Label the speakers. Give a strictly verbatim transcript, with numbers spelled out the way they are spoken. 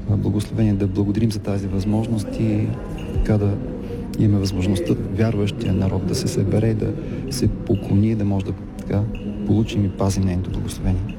Speaker 1: благословение, да благодарим за тази възможност и така да имаме възможността вярващия народ да се събере, да се поклони, да може да така получим и пазим нейното благословение.